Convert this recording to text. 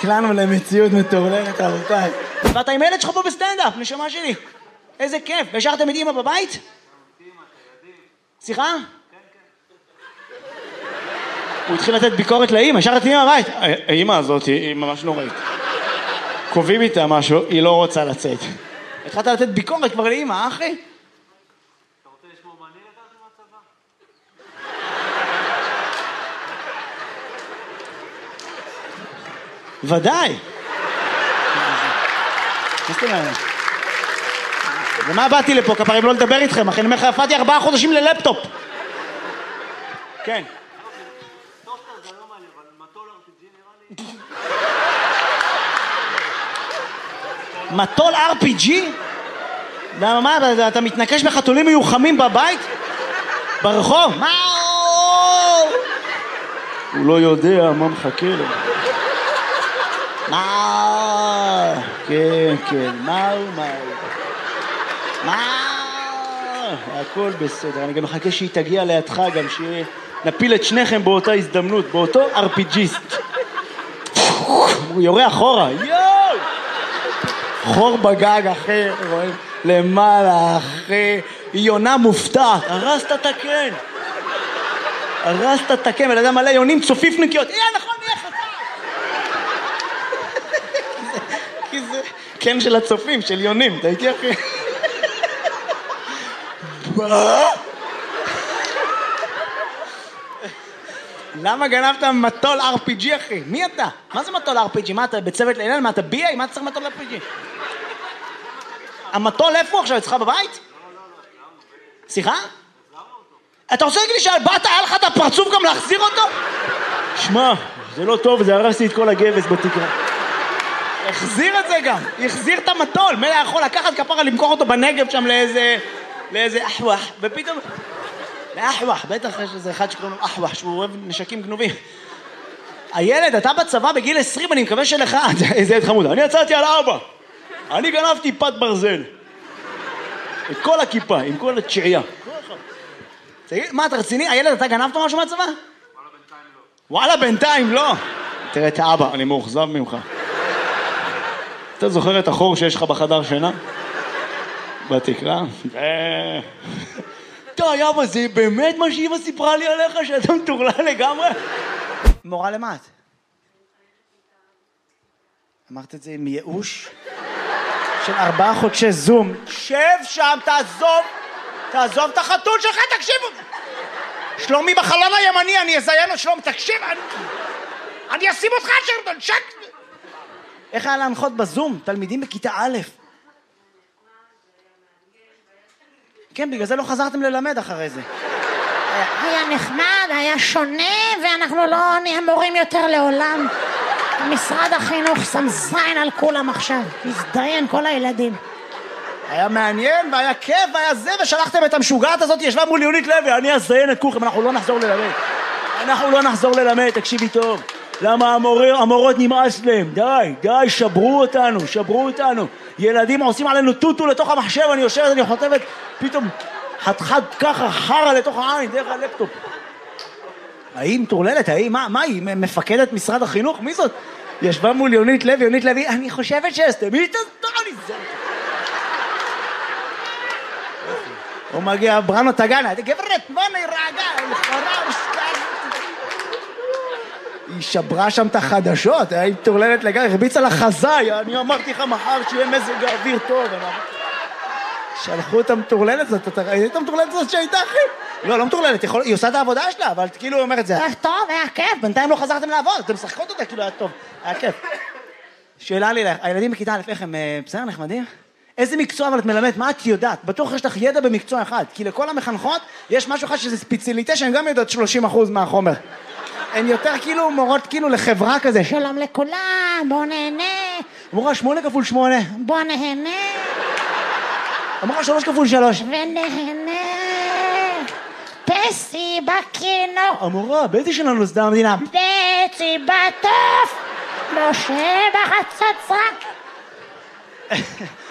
נקלענו למציאות מטורללת, רבותיי. ואתה עם הילד שלך פה בסטנדאפ, נשמה שלי. איזה כיף. והשארתם את אמא בבית? סליחה? הוא התחיל לתת ביקורת לאמא, השארת אמא בבית. האמא הזאת היא ממש נוראית. קובעים איתה משהו, היא לא רוצה לצאת. התחלת לתת ביקורת כבר לאמא, אחי? אתה רוצה לשמור מה אני לקחתי מהצבא? ודאי. ומה באתי לפה, כפרים, לא לדבר איתכם, אחי, אני אומר לך, יפעתי 4 חודשים ללפטופ. כן. טוסטר זה לא מעניין, אבל מטול RPG נראה לי... מטול RPG? למה, מה, אתה מתנקש בחתולים מיוחמים בבית? ברחוב? מה? הוא לא יודע מה מחכה לו. מה? כן, כן, מה? הכל בסדר, אני גם מחכה שהיא תגיע לידך גם, שנפיל את שניכם באותה הזדמנות, באותו RPGיסט. הוא יורה אחורה, יואו! חור בגג אחי, רואים? למעלה אחי, היא יונה מופתעת, הרסת את הקן. הרסת את הקן, ולדע מלא יונים צופיפניקיות, נכון, נהיה חסר. כי זה קן של הצופים, של יונים, אתה איתי אחי? מה? למה גנבת מטול RPG אחי? מי אתה? מה זה מטול RPG? מה אתה בצוות לילה? מה אתה BA? מה אתה צריך מטול RPG? המטול איפה עכשיו? אצלך בבית? סליחה? אתה רוצה להגיד לי שבאת היה לך את הפרצוף גם להחזיר אותו? שמע, זה לא טוב, זה הרסתי את כל הגבס בתקרה. החזיר את זה גם, החזיר את המטול. מלא יכול לקחת כפרה למכור אותו בנגב שם לאיזה אחווח, ופתאום... לאחווח, בטח יש איזה אחד שקוראים לו אחווח, שהוא אוהב נשקים גנובים. הילד, אתה בצבא בגיל 20, אני מקווה שלך, איזה ילד חמוד, אני יצאתי על 4. אני גנבתי פת ברזל. את כל הכיפה, עם כל התשיעייה. מה, אתה רציני? הילד, אתה גנבת משהו מהצבא? וואלה, בינתיים לא. תראה את האבא, אני מאוכזב ממך. אתה זוכר את החור שיש לך בחדר שינה? בתקרה? די, אבא, זה באמת מה שאמא סיפרה לי עליך, שאתה מטורלל לגמרי? מורה למה את? אמרת את זה עם ייאוש? של 4 חודשי זום. שב שם, תעזוב את החתול שלך, תקשיבו! שלומי בחלון הימני, אני אזיין לו שלום, תקשיב, אני אשים אותך שרדון, שק! איך היה להנחות בזום? תלמידים בכיתה א'. כן, בגלל זה לא חזרתם ללמד אחרי זה. היה נחמד, היה שונה, ואנחנו לא נהיה מורים יותר לעולם. משרד החינוך שם זין על כולם עכשיו, הזדיין כל הילדים. היה מעניין והיה כיף והיה זה, ושלחתם את המשוגעת הזאת, ישבה מול יונית לוי, אני אזיין את כולכם, אנחנו לא נחזור ללמד. תקשיבי טוב. למה המורות נמאס להם? די, שברו אותנו. ילדים עושים עלינו טוטו לתוך המחשב, אני יושבת, אני חוטבת, פתאום חתכת ככה חרה לתוך העין, דרך הלפטופ. ההיא מטורללת, מה היא? מפקדת משרד החינוך? מי זאת? ישבה מול יונית לוי, אני חושבת שהסתמית אותו, אני זה. הוא מגיע, בראנו תגנה, גברת, בוא נרגע, לכאורה, היא שברה שם את החדשות, היא מטורללת לגמרי, הרביצה לחזאי, אני אמרתי לך מחר שיהיה מזג האוויר טוב, שלחו את המטורללת הזאת, אתה ראית את המטורללת הזאת שהייתה אחי? לא מטורללת, היא עושה את העבודה שלה, אבל כאילו היא אומרת, זה היה טוב, היה כיף, בינתיים לא חזרתם לעבוד, אתם משחקות אותה, כאילו היה טוב, היה כיף. שאלה לי לך, הילדים בכיתה א' איך הם בסדר נחמדים? איזה מקצוע אבל את מלמדת, מה את יודעת? בטוח יש לך ידע במקצוע אחד, כי לכל המחנכות יש משהו אחד שזה ספציאליטה שהן גם יודעות 30% מהחומר. הן יותר כאילו מורות כאילו לחברה כזה. שלום לכולם, בוא נהנה. אמורה 8 כפול 8. בוא נהנה. אמורה 3 כפול 3. ונהנה. פסי בקינו. אמורה, באיזה שנה נוסדה המדינה? פסי בטוף. משה בחצוצרה.